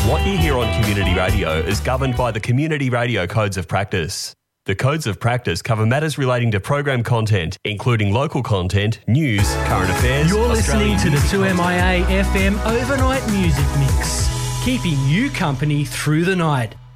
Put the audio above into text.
What you hear on community radio is governed by the Community Radio Codes of Practice. The Codes of Practice cover matters relating to program content, including local content, news, current affairs. You're listening to the 2MIA FM Overnight Music Mix, keeping you company through the night.